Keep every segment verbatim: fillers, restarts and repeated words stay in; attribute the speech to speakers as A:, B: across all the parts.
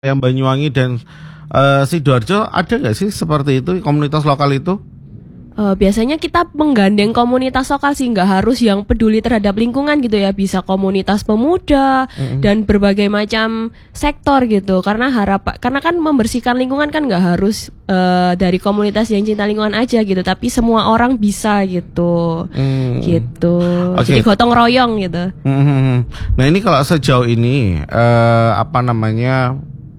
A: yang Banyuwangi dan uh, Sidoarjo ada nggak sih seperti itu komunitas lokal itu?
B: Uh, biasanya kita menggandeng komunitas lokal sih, nggak harus yang peduli terhadap lingkungan gitu ya, bisa komunitas pemuda mm-hmm. dan berbagai macam sektor gitu. Karena harap karena kan membersihkan lingkungan kan nggak harus uh, dari komunitas yang cinta lingkungan aja gitu, tapi semua orang bisa gitu, mm. gitu. Okay. Jadi gotong royong gitu.
A: Mm-hmm. Nah ini kalau sejauh ini uh, apa namanya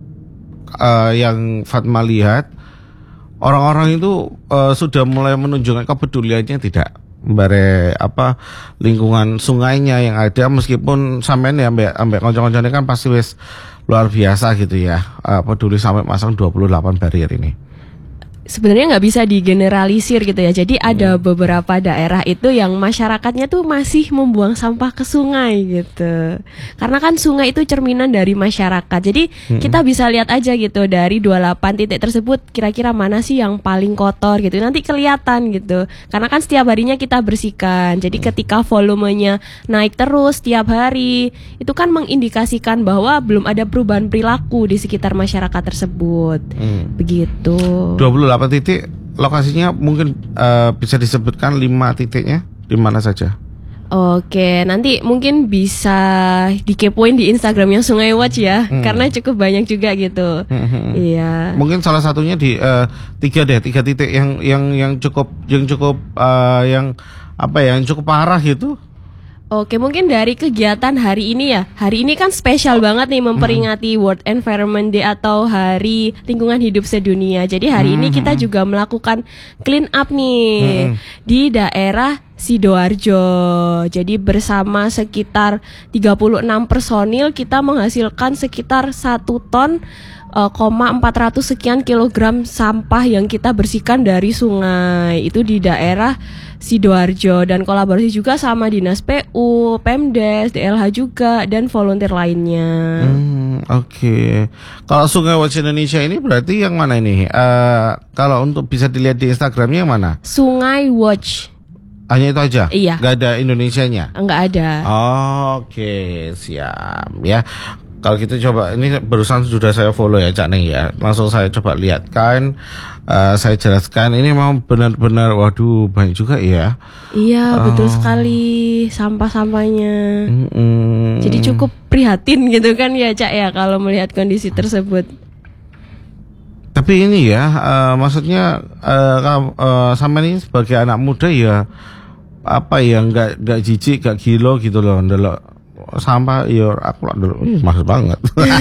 A: uh, yang Fatma lihat, orang-orang itu uh, sudah mulai menunjukkan kepeduliannya tidak bare apa lingkungan sungainya yang ada, meskipun sampean ya ambek ambek kanca-kancane kan pasti wis luar biasa gitu ya, uh, peduli sampai masang dua puluh delapan barrier ini.
B: Sebenarnya nggak bisa digeneralisir gitu ya. Jadi ada hmm. beberapa daerah itu yang masyarakatnya tuh masih membuang sampah ke sungai gitu. Karena kan sungai itu cerminan dari masyarakat. Jadi hmm. kita bisa lihat aja gitu dari dua puluh delapan titik tersebut kira-kira mana sih yang paling kotor gitu. Nanti kelihatan gitu. Karena kan setiap harinya kita bersihkan. Jadi hmm. ketika volumenya naik terus setiap hari, itu kan mengindikasikan bahwa belum ada perubahan perilaku di sekitar masyarakat tersebut. Hmm. Begitu.
A: dua puluh delapan titik lokasinya mungkin uh, bisa disebutkan lima titiknya di mana saja?
B: Oke, nanti mungkin bisa dikepoin di Instagramnya Sungai Watch ya, hmm. karena cukup banyak juga gitu. Hmm. Iya.
A: Mungkin salah satunya di uh, tiga deh, tiga titik yang yang yang cukup yang cukup uh, yang apa ya, yang cukup parah gitu.
B: Oke, mungkin dari kegiatan hari ini ya. Hari ini kan spesial banget nih memperingati World Environment Day atau Hari Lingkungan Hidup Sedunia. Jadi hari ini kita juga melakukan clean up nih di daerah Sidoarjo. Jadi bersama sekitar tiga puluh enam personil kita menghasilkan sekitar satu ton Uh, koma empat ratus sekian kilogram sampah yang kita bersihkan dari sungai itu di daerah Sidoarjo, dan kolaborasi juga sama Dinas P U, Pemdes, D L H juga, dan volunteer lainnya.
A: Hmm, Oke, okay. Kalau Sungai Watch Indonesia ini berarti yang mana ini? Uh, kalau untuk bisa dilihat di Instagramnya yang mana?
B: Sungai Watch.
A: Hanya itu aja?
B: Iya.
A: Gak ada Indonesianya?
B: Enggak ada.
A: Oke, okay, siap ya. Kalau kita coba, ini barusan sudah saya follow ya Cak Neng ya, langsung saya coba lihat kan, uh, saya jelaskan ini memang benar-benar, waduh banyak juga ya.
B: Iya, uh, betul sekali sampah-sampahnya.
A: Mm-mm.
B: Jadi cukup prihatin gitu kan ya Cak ya kalau melihat kondisi tersebut.
A: Tapi ini ya, uh, maksudnya uh, uh, sama ini sebagai anak muda ya, apa ya, nggak nggak jijik, nggak gilo gitu loh, ndelok sampah ya aku lah dulu, uh, mahal banget.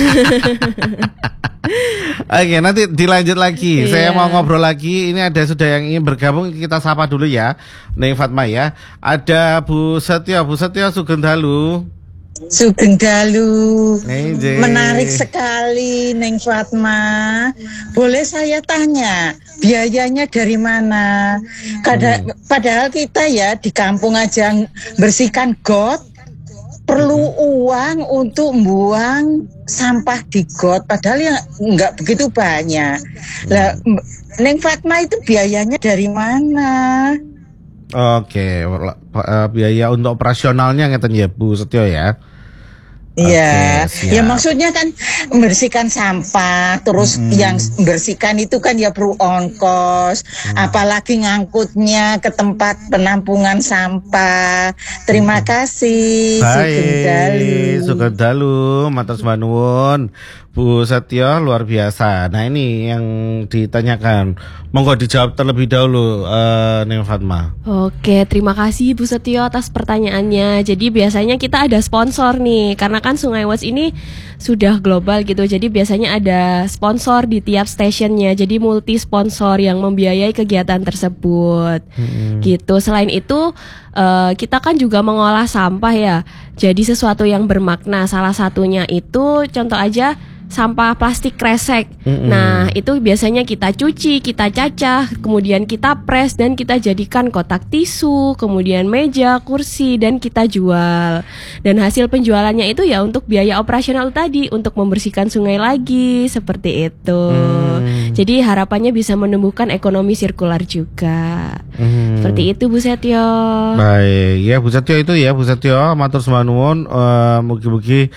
A: Oke, nanti dilanjut lagi. Yeah. Saya mau ngobrol lagi. Ini ada sudah yang ingin bergabung, kita sapa dulu ya, Neng Fatma ya. Ada Bu Setio, Bu Setio Sugeng Dalu.
C: Sugeng Dalu. Menarik sekali Neng Fatma. Boleh saya tanya, biayanya dari mana? Kada, hmm. Padahal kita ya di kampung aja bersihkan got, perlu uang untuk buang sampah di got, padahal ya nggak begitu banyak. Lah, Neng Fatma itu biayanya dari mana?
A: Oke, biaya untuk operasionalnya ngeten ya Bu Setio ya.
C: Iya, okay, ya maksudnya kan membersihkan sampah, terus mm-hmm. yang membersihkan itu kan ya perlu ongkos, mm. apalagi ngangkutnya ke tempat penampungan sampah. Terima kasih.
A: Sugeng Dalu. Sugeng Dalu, matur nuwun. Bu Setio luar biasa. Nah ini yang ditanyakan, monggo dijawab terlebih dahulu uh, Neng Fatma.
B: Oke, terima kasih Bu Setio atas pertanyaannya. Jadi biasanya kita ada sponsor nih, karena kan Sungai Watch ini sudah global gitu. Jadi biasanya ada sponsor di tiap stasiunnya. Jadi multi sponsor yang membiayai kegiatan tersebut. Hmm. Gitu. Selain itu uh, kita kan juga mengolah sampah ya. Jadi sesuatu yang bermakna. Salah satunya itu contoh aja sampah plastik kresek. Mm-hmm. Nah, itu biasanya kita cuci, kita cacah, kemudian kita press dan kita jadikan kotak tisu, kemudian meja, kursi, dan kita jual. Dan hasil penjualannya itu ya untuk biaya operasional tadi, untuk membersihkan sungai lagi, seperti itu. Mm. Jadi harapannya bisa menumbuhkan ekonomi sirkular juga. Mm. Seperti itu Bu Setio.
A: Baik, ya Bu Setio itu ya Bu Setio, matur nuwun, uh, mugi-mugi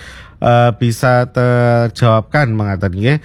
A: uh, bisa terjawabkan mengatakan nggih.